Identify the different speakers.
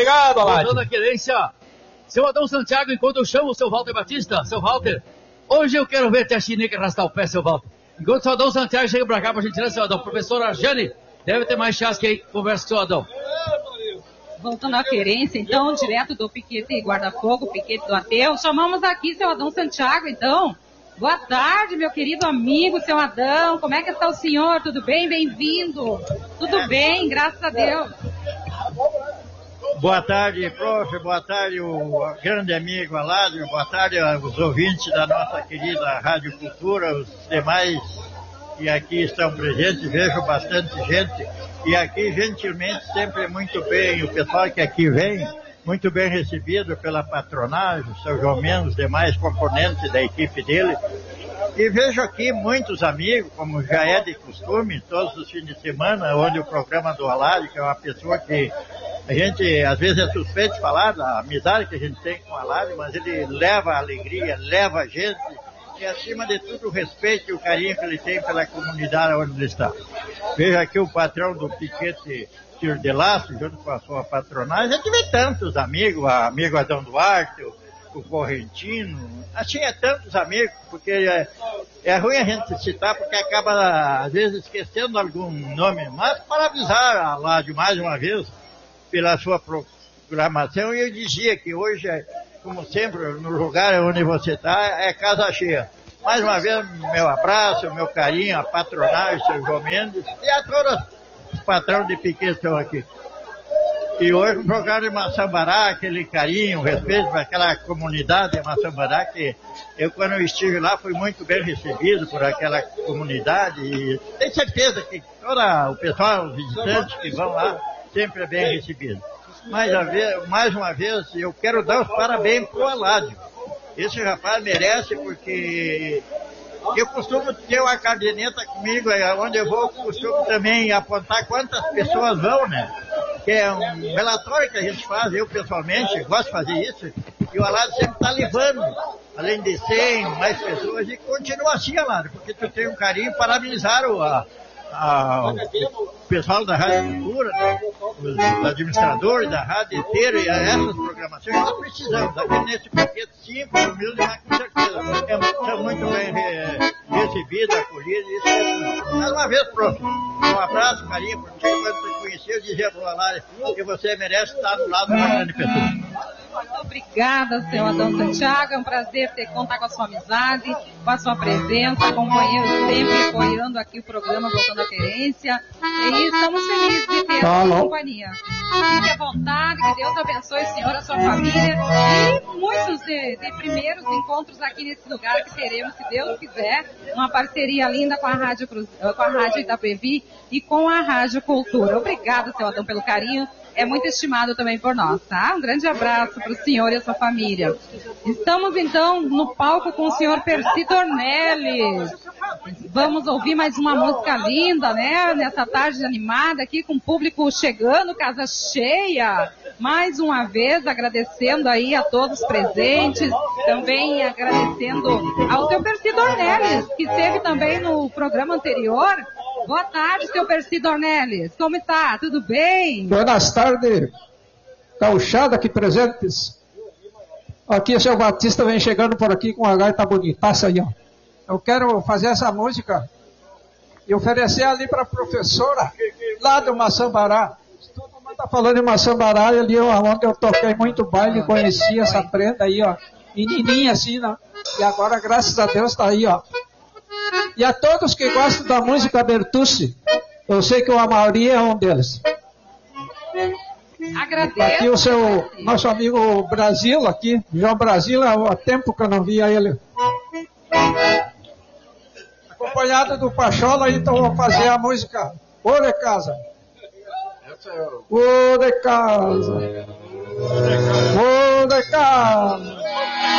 Speaker 1: Obrigado, Alade.
Speaker 2: Voltando à querência, seu Adão Santiago, enquanto eu chamo o seu Walter Batista, seu Walter, hoje eu quero ver até a chineca arrastar o pé, seu Walter. Enquanto o seu Adão Santiago chega pra cá pra gentileza, seu Adão, professora Jane, deve ter mais chance que aí, conversa com o seu Adão.
Speaker 3: Voltando à querência, então, direto do piquete guarda-fogo, piquete do Ateu, chamamos aqui seu Adão Santiago, então. Boa tarde, meu querido amigo, seu Adão, como é que está o senhor? Tudo bem? Bem-vindo. Tudo bem, graças a Deus.
Speaker 4: Boa tarde, prof, boa tarde o grande amigo Aládio, boa tarde aos ouvintes da nossa querida Rádio Cultura, os demais que aqui estão presentes, vejo bastante gente, e aqui gentilmente sempre muito bem, o pessoal que aqui vem, muito bem recebido pela patronagem, o seu João Mendes, os demais componentes da equipe dele, e vejo aqui muitos amigos, como já é de costume, todos os fins de semana, onde o programa do Aládio, que é uma pessoa que a gente às vezes é suspeito de falar da amizade que a gente tem com o Aládio, mas ele leva a alegria, leva a gente, e acima de tudo o respeito e o carinho que ele tem pela comunidade onde ele está. Vejo aqui o patrão do Piquete Tiro de Laço, junto com a sua patronagem, a gente vê tantos amigos, o amigo Adão Duarte, o Correntino, assim é tantos amigos, porque é ruim a gente citar, porque acaba às vezes esquecendo algum nome, mas para avisar a Aládio mais uma vez, pela sua programação, e eu dizia que hoje, como sempre, no lugar onde você está, é casa cheia. Mais uma vez, meu abraço, meu carinho, a patronagem, seu João Mendes, e a todos os patrões de Piquet estão aqui. E hoje o programa de Maçambará, aquele carinho, respeito para aquela comunidade de Maçambará, que eu, quando eu estive lá, fui muito bem recebido por aquela comunidade, e tenho certeza que todo o pessoal, os visitantes que vão lá, sempre é bem recebido. Mais uma vez, eu quero dar os parabéns para o Aládio. Esse rapaz merece, porque eu costumo ter uma caderneta comigo, onde eu vou, costumo também apontar quantas pessoas vão, né? Que é um relatório que a gente faz, eu pessoalmente gosto de fazer isso, e o Aládio sempre está levando, além de 100, mais pessoas, e continua assim, Aládio, porque tu tem um carinho, parabenizar o pessoal da Rádio Cultura, os administradores da rádio inteira, e essas programações nós precisamos. Aqui nesse paquete 5 humilde, mas com certeza são muito bem recebidos, acolhidos. Isso é, mais uma vez, prof, um abraço, carinho, porque quando te conheci, eu dizia para o Alário que você merece estar do lado de uma grande pessoa.
Speaker 3: Muito obrigada, seu Adão Santiago. É um prazer ter contar com a sua amizade, com a sua presença, companheiro sempre apoiando aqui o programa Voltando à Querência. E estamos felizes de ter a sua companhia. Fique à vontade, que Deus abençoe o senhor, a sua família. E muitos de primeiros encontros aqui nesse lugar que teremos, se Deus quiser, uma parceria linda com a Rádio Itapevi e com a Rádio Cultura. Obrigada, seu Adão, pelo carinho. É muito estimado também por nós, tá? Um grande abraço para o senhor e a sua família. Estamos, então, no palco com o senhor Percy Dornelles. Vamos ouvir mais uma música linda, né? Nessa tarde animada aqui, com o público chegando, casa cheia. Mais uma vez, agradecendo aí a todos presentes. Também agradecendo ao seu Percy Dornelles, que esteve também no programa anterior. Boa tarde, seu Percy Dornelles. Como está? Tudo bem?
Speaker 5: Boas tardes, gauchada aqui presentes. Aqui o seu Batista vem chegando por aqui com a gaita bonitaça aí, ó. Eu quero fazer essa música e oferecer ali para a professora lá do Maçambará. Todo mundo está falando em Maçambará, e ali onde eu toquei muito baile, conheci essa prenda aí, ó. Menininha assim, né? E agora, graças a Deus, está aí, ó. E a todos que gostam da música Bertucci, eu sei que a maioria é um deles.
Speaker 3: Agradeço.
Speaker 5: Aqui o seu, nosso amigo Brasil aqui, João Brasil, há tempo que eu não via ele. Acompanhado do Pachola, então vou fazer a música Ô de Casa. Ô de Casa. Ô de Casa.